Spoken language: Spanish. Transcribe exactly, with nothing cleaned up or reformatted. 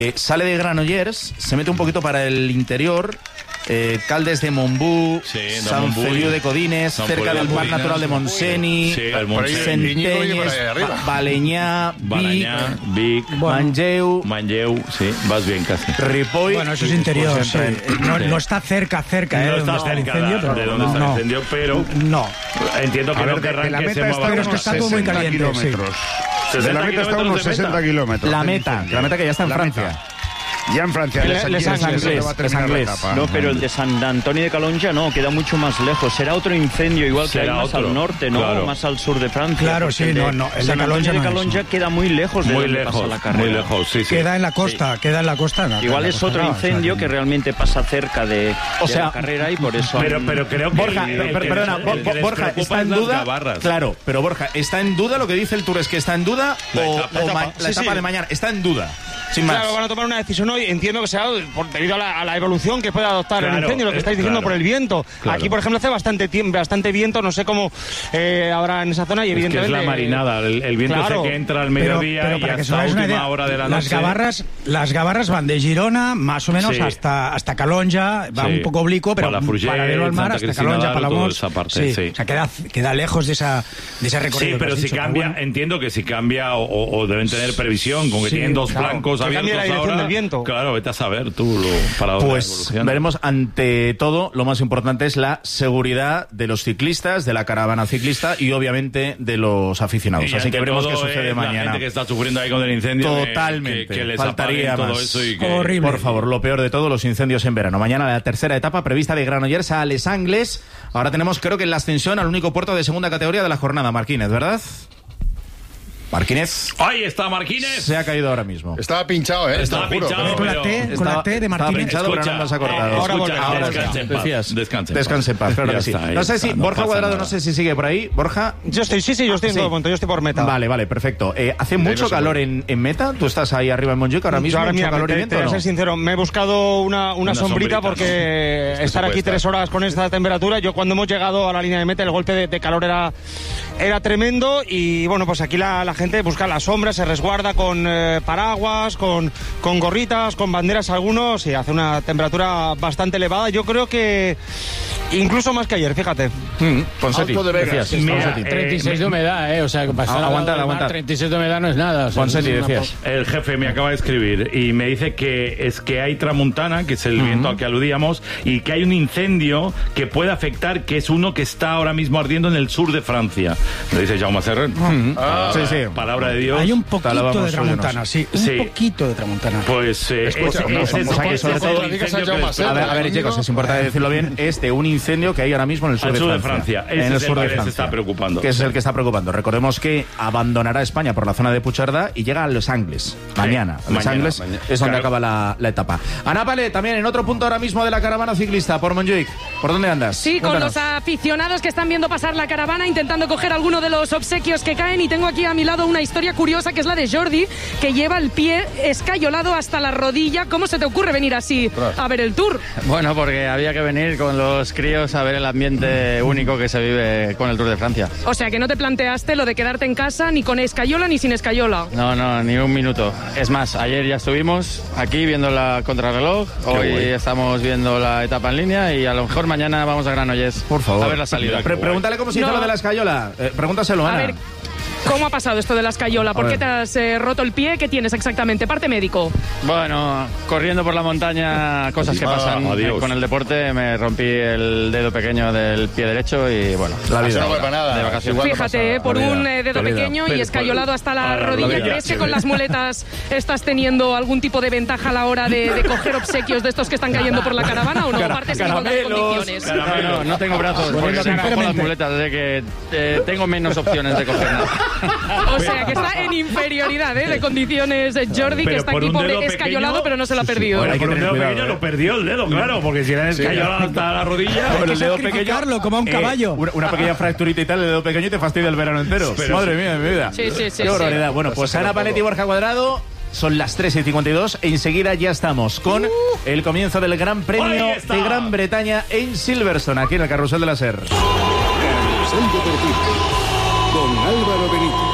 Eh, sale de Granollers, se mete un poquito para el interior, eh, Caldes de Montbú, sí, de San Montbú, Feliu de Codines, San cerca Feliu del de Parc Codines, Natural de Montseny, sí, el Montseny, Centelles, Balenyà, Balenyà, Vic, bueno. Manlleu, Manlleu, sí, vas bien casi. Ripoll. Bueno, eso es interior, pues, sí. No, no está cerca, cerca, no ¿eh? está Está cerca incendio, de, pero de donde no, está el no. incendio, pero no. Entiendo que a ver, no querrán de la que meta se está mueva. Pero es que está todo muy caliente, kilómetros. sí. De la meta está a unos sesenta kilómetros. La meta, la meta que ya está en La Francia. meta. Ya en Francia, El- Les Les Anglés, Anglés, va a Les terminar la Anglés. etapa. No, pero el de San Antonio de Calonja no, queda mucho más lejos. Será otro incendio, igual que hay Será más otro, al norte, ¿no? claro. Más al sur de Francia. Claro, porque sí, el de no, no, el de San Calonja Antonio de no es, Calonja no. queda muy lejos de Muy donde lejos, pasa la carrera. muy lejos, sí, sí. Queda en la costa, queda en la costa. No, Igual en la es costa otro no, o sea, incendio que- que realmente pasa cerca de, O de sea, la carrera y por eso... Pero, han- pero creo que Borja, el- per- el per- que- perdona, el Bo- que Bo- les Borja, preocupa ¿está es en las duda? gabarras. Claro, pero Borja, ¿está en duda lo que dice el Tour? ¿Es que está en duda La o, etapa. o La ma- etapa. la Sí, etapa sí. de mañana? Está en duda, sin más. Claro, van a tomar una decisión hoy. Entiendo que sea por, debido a la, a la evolución que puede adoptar Claro, el incendio, lo que eh, estáis diciendo claro. por el viento. Claro. Aquí, por ejemplo, hace bastante tiempo, bastante viento. No sé cómo eh, habrá en esa zona y Es que es evidentemente. la marinada, el, el viento Claro. sé que entra al Pero, mediodía pero y para que se hasta hagáis una última idea, hora de la las noche. gabarras, las gabarras van de Girona más o menos Sí. hasta, hasta Calonja, va Sí. un poco oblicuo, pero Palafrugell, paralelo al mar Santa hasta Cristina Calonja, d'Aro, Palamós. toda esa parte, sí. O sea, queda, queda lejos de esa de ese recorrido. Sí, que pero has si dicho, cambia, pero bueno. entiendo que si cambia o, o- o deben tener previsión, con que Sí, tienen dos claro. flancos Que cambie abiertos la dirección ahora. del viento. Claro, vete a saber tú lo, para dónde Pues evoluciona. veremos, ante todo, lo más importante es la seguridad de los ciclistas, de la caravana ciclista y obviamente de los aficionados. Y Así que ante veremos qué todo, sucede eh, La mañana. gente que está sufriendo ahí con el incendio. que- Totalmente. Que, que les Faltaría apaguen todo más. eso y que... Horrible. Por favor, lo peor de todo, los incendios en verano. Mañana la tercera etapa prevista de Granollers a Les Anglés. Ahora tenemos, creo que en la ascensión al único puerto de segunda categoría de la jornada, Marquínez, ¿verdad? Marquínez Ahí está Marquínez. se ha caído ahora mismo. Estaba pinchado, ¿eh? Estaba Te lo juro. pinchado. Con la pero T, con Estaba- la T de estaba Martínez. pinchado, pero no nos ha cortado. Ahora Ahora escucha, volverá, descanse en paz. Decías. Descanse en paz. Descanse en paz, claro Ya que sí. está, ahí No sé está, si no Borja pasa Cuadrado, nada. no sé si sigue por ahí. Borja. Yo estoy, sí, sí, yo estoy en Sí. todo momento, yo estoy por meta. Vale, vale, perfecto. Eh, ¿Hace mucho no se calor puede. en, en meta? ¿Tú estás ahí arriba en Montjuic ahora mismo? Yo ahora, ¿Mucho mira, calor y te, viento te voy o a no? ser sincero, me he buscado una, una, Una sombrita, sombrita, porque que se estar puede aquí estar. tres horas con esta temperatura, yo cuando hemos llegado a la línea de meta el golpe de, de calor era, era tremendo y bueno, pues aquí la, la gente busca la sombra, se resguarda con eh, paraguas, con, con gorritas, con banderas algunos y hace una temperatura bastante elevada. Yo creo que incluso más que ayer, fíjate. Mm, Ponseti, Auto de Vegas. decías. Mira, Ponseti. eh, treinta y seis de humedad, ¿eh? O sea, que pasar Ah, aguantad, al mar, aguantad. treinta y seis de humedad no es nada. O sea, Ponseti, es una decías. El jefe me acaba de escribir y me dice que es que hay tramuntana, que es el viento al que aludíamos, y que hay un incendio que puede afectar, que es uno que está ahora mismo ardiendo en el sur de Francia. Me dice Jaume Serrer. Ah, Sí, sí. Palabra de Dios. Hay un poquito Alabamos, de tramontana, sí, un Sí. poquito de tramontana. Pues eh, Escucha, ese- no, ese- o sea, que ese- sobre ese todo- incendio digas a que Jaume les- Serra. A ver, a ver, Domingo. chicos, es importante decirlo bien, es de un incendio que hay ahora mismo en el sur, Al de, sur de Francia. Francia. Ese En el es el sur de que les Francia. está preocupando. Que es el que está preocupando. Recordemos que abandonará España por la zona de Puigcerdá y llega a Los Ángeles. Mañana. Los mañana, Ángeles mañana. es donde Claro. acaba la, la etapa. Ana Pale, también en otro punto ahora mismo de la caravana ciclista por Montjuic. ¿Por dónde andas? Sí, con Cuéntanos. los aficionados que están viendo pasar la caravana, intentando coger alguno de los obsequios que caen. Y tengo aquí a mi lado una historia curiosa, que es la de Jordi, que lleva el pie escayolado hasta la rodilla. ¿Cómo se te ocurre venir así a ver el Tour? Bueno, porque había que venir con los críos a ver el ambiente único que se vive con el Tour de Francia. O sea, que no te planteaste lo de quedarte en casa ni con escayola ni sin escayola. No, no, ni un minuto. Es más, ayer ya estuvimos aquí viendo la contrarreloj, hoy estamos viendo la etapa en línea y a lo mejor mañana vamos a Granollers. Por favor. A ver la salida. Pre- pregúntale cómo se hizo No. lo de la escayola. Eh, pregúntaselo, A Ana. ver, ¿cómo ha pasado esto de la escayola? ¿Por A qué ver. te has eh, roto el pie? ¿Qué tienes exactamente? Parte médico. Bueno, corriendo por la montaña, cosas que pasan Ah, adiós. con el deporte, me rompí el dedo pequeño del pie derecho y bueno. La Eso vida. no vale para nada. De vacaciones. Igual no Fíjate, pasa eh, nada. por La vida, un eh, dedo la vida. pequeño y Pero, escayolado hasta la a la rodilla. rodilla, ¿Crees que sí. con las muletas estás teniendo algún tipo de ventaja a la hora de, de coger obsequios de estos que están cayendo por la caravana o no? Cara- Partes en igualdad de caramelos, condiciones. No, no, no tengo brazos, porque soy cojo las muletas, así que eh, tengo menos opciones de coger nada. O sea, que está en inferioridad ¿eh? de condiciones eh, Jordi, que Pero está por aquí un pobre dedo escayolado, pequeño- pero no se lo ha perdido. Bueno, hay que Por un tener dedo cuidado, pequeño eh. lo perdió el dedo, claro, porque si era escayolado hasta la rodilla. Bueno, el dedo pequeño. Sacrificarlo como a un eh, caballo. una, una pequeña fracturita y tal, el dedo pequeño y te fastidia el verano entero. Pero- Madre mía, de mi vida. Sí, sí, sí, Qué sí. barbaridad. Bueno, pues Ana Paletti y Borja Cuadrado. Son las tres y cincuenta y dos. Enseguida ya estamos con el comienzo del Gran Premio Ahí está. de Gran Bretaña en Silverstone, aquí en el Carrusel de la Ser. Carrusel Deportivo con Álvaro Benítez.